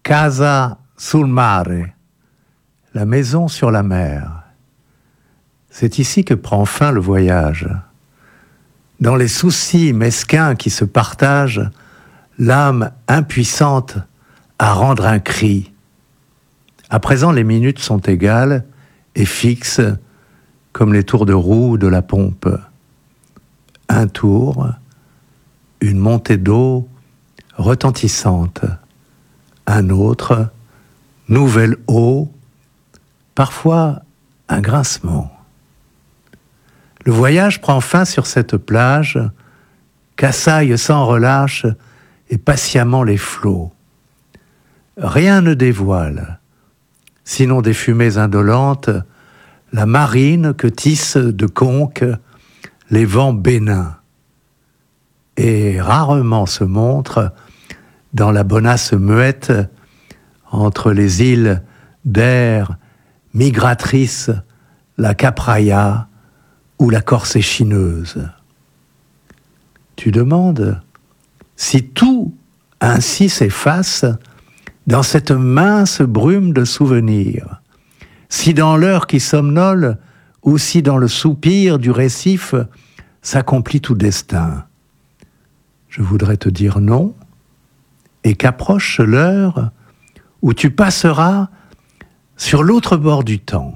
Casa sul mare, la maison sur la mer. C'est ici que prend fin le voyage. Dans les soucis mesquins qui se partagent, l'âme impuissante à rendre un cri. À présent, les minutes sont égales et fixes comme les tours de roue de la pompe. Un tour, une montée d'eau retentissante. Un autre, nouvelle eau, parfois un grincement. Le voyage prend fin sur cette plage qu'assaillent sans relâche et patiemment les flots. Rien ne dévoile, sinon des fumées indolentes, la marine que tissent de conques les vents bénins. Et rarement se montre, dans la bonasse muette, entre les îles d'air migratrices, la capraia ou la corse échineuse. Tu demandes si tout ainsi s'efface dans cette mince brume de souvenirs, si dans l'heure qui somnole ou si dans le soupir du récif s'accomplit tout destin. Je voudrais te dire non, et qu'approche l'heure où tu passeras sur l'autre bord du temps.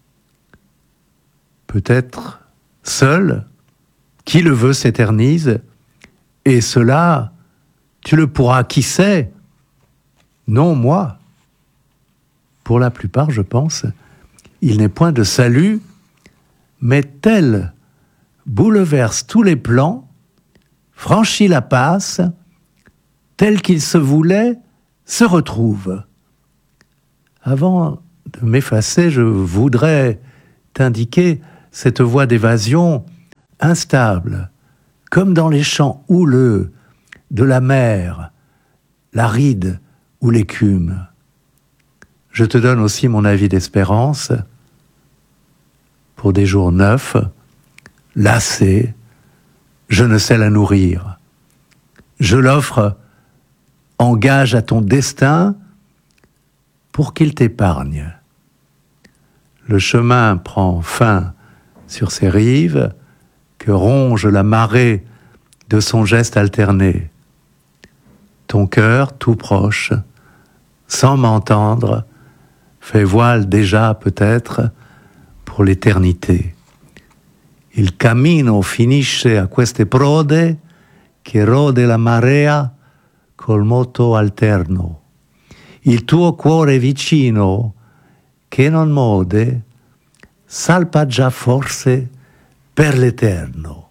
Peut-être seul, qui le veut s'éternise, et cela, tu le pourras, qui sait? Non, moi. Pour la plupart, je pense, il n'est point de salut, mais tel bouleverse tous les plans, franchit la passe, tel qu'il se voulait, se retrouve. Avant de m'effacer, je voudrais t'indiquer cette voie d'évasion instable, comme dans les champs houleux de la mer, l'aride ou l'écume. Je te donne aussi mon avis d'espérance pour des jours neufs, lassés, je ne sais la nourrir. Je l'offre en gage à ton destin pour qu'il t'épargne. Le chemin prend fin sur ces rives que ronge la marée de son geste alterné. Ton cœur, tout proche, sans m'entendre, fait voile déjà peut-être pour l'éternité. Il cammino finisce a queste prode che rode la marea col moto alterno. Il tuo cuore vicino che non mode salpa già forse per l'eterno.